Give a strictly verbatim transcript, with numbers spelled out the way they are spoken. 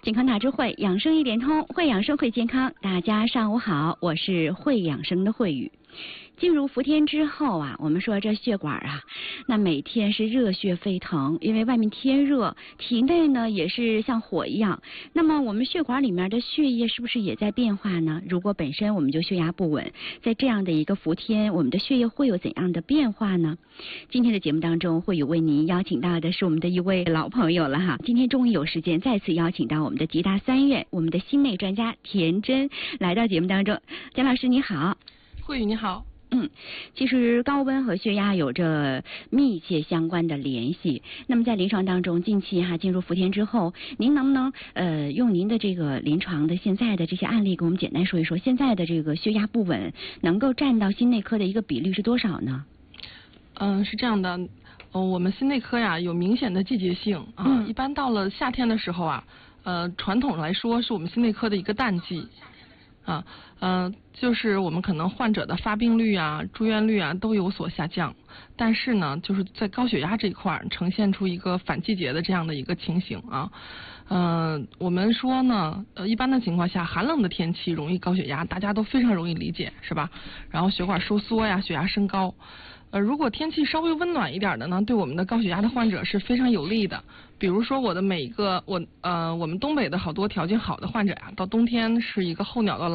健康大智慧，养生一点通，会养生会健康。大家上午好，我是会养生的慧宇。进入伏天之后啊，我们说这血管啊，那每天是热血沸腾，因为外面天热，体内呢也是像火一样。那么我们血管里面的血液是不是也在变化呢？如果本身我们就血压不稳，在这样的一个伏天，我们的血液会有怎样的变化呢？今天的节目当中，会有为您邀请到的是我们的一位老朋友了哈。今天终于有时间再次邀请到我们的吉大三院，我们的心内专家田真来到节目当中。田老师你好。 慧宇你好。 嗯，其实高温和血压有着密切相关的联系。那么在临床当中，近期哈进入伏天之后，您能不能呃用您的这个临床的现在的这些案例，给我们简单说一说，现在的这个血压不稳能够占到心内科的一个比例是多少呢？ 嗯，是这样的，呃，我们心内科呀有明显的季节性啊，嗯、一般到了夏天的时候啊，呃，传统来说是我们心内科的一个淡季。啊，呃，就是我们可能患者的发病率啊、住院率啊都有所下降，但是呢，就是在高血压这一块呈现出一个反季节的这样的一个情形啊。呃，我们说呢，呃，一般的情况下，寒冷的天气容易高血压，大家都非常容易理解，是吧？然后血管收缩呀，血压升高。呃，如果天气稍微温暖一点的呢，对我们的高血压的患者是非常有利的。比如说我的每一个我呃我们东北的好多条件好的患者呀、啊，到冬天是一个候鸟的